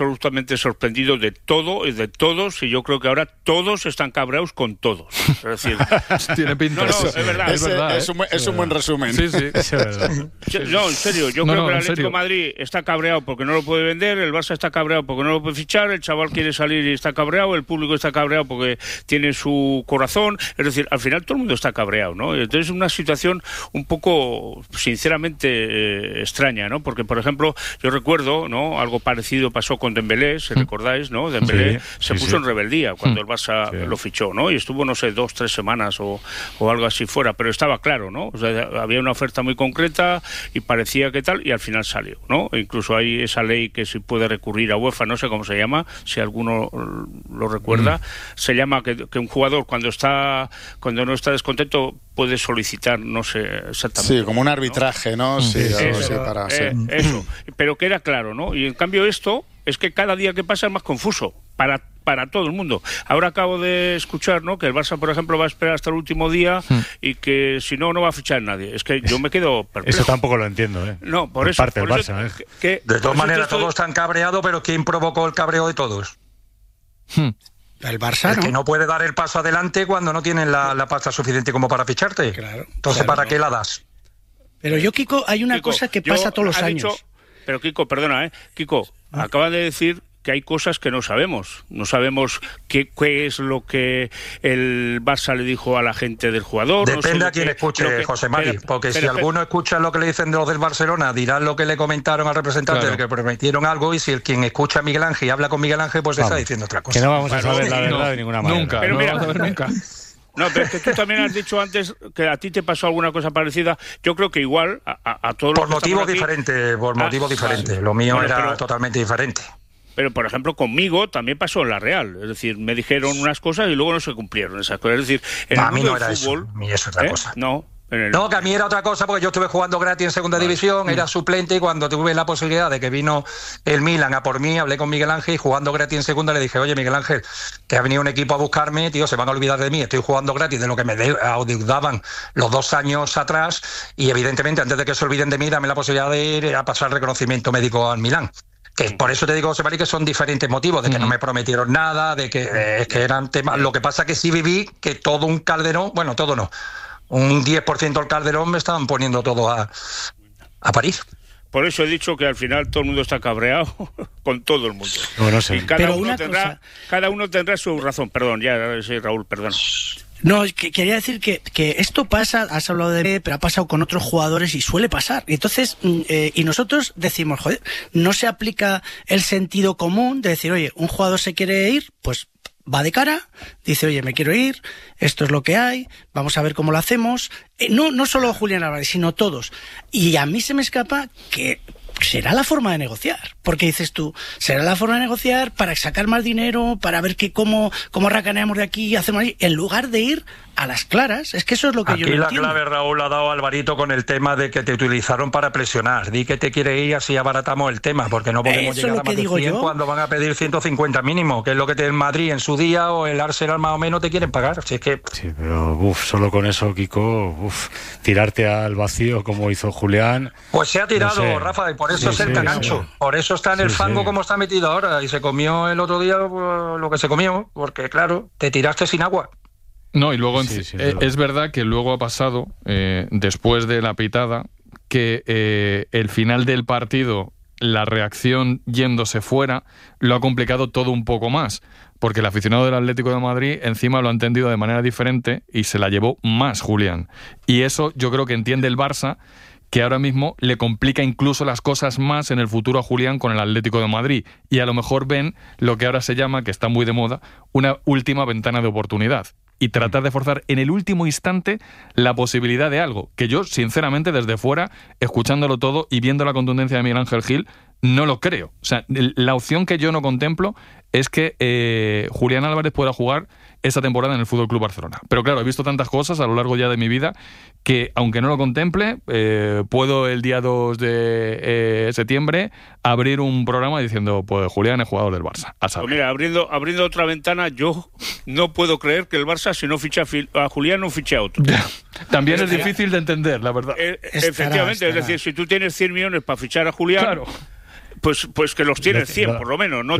absolutamente sorprendido de todo y de todos, y yo creo que ahora todos están cabreados con todos. Es decir, tiene pinta. No, es verdad. Es un buen resumen. Sí, es verdad. No, en serio, yo creo que el Atlético de Madrid está cabreado porque no lo puede vender, el Barça está cabreado porque no lo puede fichar, el chaval quiere salir y está cabreado, el público está cabreado porque tiene su corazón, es decir, al final todo el mundo está cabreado, ¿no? Entonces es una situación un poco, sinceramente, extraña, ¿no? Porque, por ejemplo, yo recuerdo, ¿no? Algo parecido pasó con Dembélé, si recordáis, ¿no? Dembélé se puso en rebeldía cuando el Barça lo fichó, ¿no? Y estuvo, no sé, 2-3 semanas o algo así fuera, pero estaba claro, ¿no? O sea, había una oferta muy concreta y parecía que tal, y al final salió, ¿no? E incluso hay esa ley que se puede recurrir a UEFA, no sé cómo se llama, si alguno lo recuerda, se llama que un jugador cuando no está descontento puede solicitar, no sé exactamente. Sí, como un arbitraje, ¿no? Sí, eso, pero queda claro, ¿no? Y en cambio esto es que cada día que pasa es más confuso para todo el mundo. Ahora acabo de escuchar, ¿no? Que el Barça, por ejemplo, va a esperar hasta el último día y que si no va a fichar nadie. Es que yo me quedo perplejo. Eso tampoco lo entiendo, ¿eh? No, por eso. Parte del Barça, de todas maneras, todos están cabreados, pero ¿quién provocó el cabreo de todos? El Barça, ¿no? Que no puede dar el paso adelante cuando no tienen la pasta suficiente como para ficharte. Claro. Entonces, ¿para qué la das? Pero Kiko, hay una cosa que pasa todos los años. Pero Kiko, perdona, Kiko, acaba de decir que hay cosas que no sabemos. No sabemos qué es lo que el Barça le dijo a la gente del jugador. Depende a quién escuche, José Mari, porque si alguno escucha lo que le dicen de los del Barcelona, dirán lo que le comentaron al representante del que prometieron algo, y si quien escucha a Miguel Ángel y habla con Miguel Ángel, pues está diciendo otra cosa. Que no vamos a saber la verdad de ninguna manera. Nunca, pero no vamos a ver nunca. No, pero es que tú también has dicho antes que a ti te pasó alguna cosa parecida. Yo creo que igual a todos los por motivos diferentes, Lo mío era totalmente diferente. Pero, por ejemplo, conmigo también pasó en la Real. Es decir, me dijeron unas cosas y luego no se cumplieron esas cosas. Es decir, en el mundo del fútbol, a mí es otra cosa. No, que a mí era otra cosa, porque yo estuve jugando gratis en segunda división, era suplente, y cuando tuve la posibilidad de que vino el Milan a por mí, hablé con Miguel Ángel, y jugando gratis en segunda le dije: oye, Miguel Ángel, que ha venido un equipo a buscarme, tío, se van a olvidar de mí, estoy jugando gratis de lo que me adeudaban los 2 años atrás, y evidentemente antes de que se olviden de mí, dame la posibilidad de ir a pasar reconocimiento médico al Milán. Que por eso te digo, José María, que son diferentes motivos, de que no me prometieron nada, de que es que eran temas. Lo que pasa que sí viví que todo un Calderón, bueno, todo no, un 10% del Calderón me estaban poniendo todo a París. Por eso he dicho que al final todo el mundo está cabreado con todo el mundo. Bueno, sí. Y cada uno tendrá su razón. Perdón, ya sí, Raúl, perdón. No, quería decir que esto pasa, has hablado de pero ha pasado con otros jugadores y suele pasar. Entonces, y nosotros decimos, joder, no se aplica el sentido común de decir, oye, un jugador se quiere ir, pues va de cara, dice, oye, me quiero ir, esto es lo que hay, vamos a ver cómo lo hacemos. No solo Julián Álvarez, sino todos. Y a mí se me escapa que será la forma de negociar, porque dices tú, será la forma de negociar para sacar más dinero, para ver cómo racaneamos de aquí y hacemos ahí, en lugar de ir a las claras. Es que eso es lo que aquí yo no la entiendo. Clave, Raúl, ha dado Alvarito con el tema de que te utilizaron para presionar. Di que te quiere ir, así abaratamos el tema, porque no podemos llegar a más de 100 cuando van a pedir 150 mínimo, que es lo que el Madrid en su día o el Arsenal más o menos te quieren pagar. Si es que... Sí, pero solo con eso, Kiko, tirarte al vacío como hizo Julián. Pues se ha tirado, no sé. Rafa, y por eso es el canancho. Sí. Por eso está en el fango como está metido ahora, y se comió el otro día lo que se comió, porque claro, te tiraste sin agua. No, y luego es verdad que luego ha pasado, después de la pitada, que el final del partido, la reacción yéndose fuera, lo ha complicado todo un poco más, porque el aficionado del Atlético de Madrid encima lo ha entendido de manera diferente y se la llevó más Julián. Y eso yo creo que entiende el Barça, que ahora mismo le complica incluso las cosas más en el futuro a Julián con el Atlético de Madrid. Y a lo mejor ven lo que ahora se llama, que está muy de moda, una última ventana de oportunidad. Y tratar de forzar en el último instante la posibilidad de algo, que yo, sinceramente, desde fuera, escuchándolo todo y viendo la contundencia de Miguel Ángel Gil, no lo creo. O sea, la opción que yo no contemplo es que Julián Álvarez pueda jugar esta temporada en el Fútbol Club Barcelona. Pero claro, he visto tantas cosas a lo largo ya de mi vida que, aunque no lo contemple, puedo el día 2 de septiembre abrir un programa diciendo, pues Julián es jugador del Barça. A saber. Pues mira, abriendo otra ventana, yo no puedo creer que el Barça, si no ficha a Julián, no fiche a otro. También es difícil de entender, la verdad. Efectivamente, es decir, si tú tienes 100 millones para fichar a Julián... Claro. Pues que los tiene 100 por lo menos, ¿no?